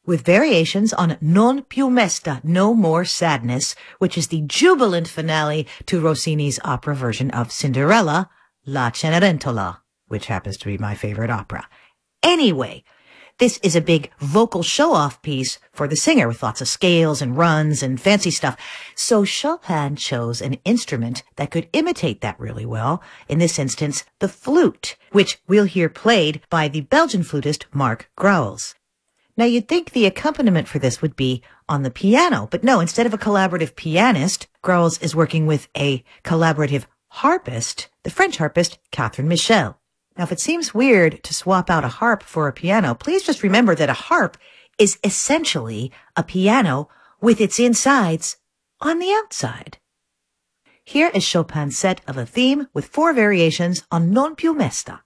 with variations on Non più mesta, No More Sadness, which is the jubilant finale to Rossini's opera version of Cinderella, La Cenerentola, which happens to be my favorite opera. Anyway, this is a big vocal show-off piece for the singer with lots of scales and runs and fancy stuff. So Chopin chose an instrument that could imitate that really well, in this instance, the flute, which we'll hear played by the Belgian flutist Marc Grauwels. Now, you'd think the accompaniment for this would be on the piano, but no, instead of a collaborative pianist, Grauwels is working with a collaborative harpist, the French harpist Catherine Michel. Now, if it seems weird to swap out a harp for a piano, please just remember that a harp is essentially a piano with its insides on the outside. Here is Chopin's set of a theme with 4 variations on Non più mesta.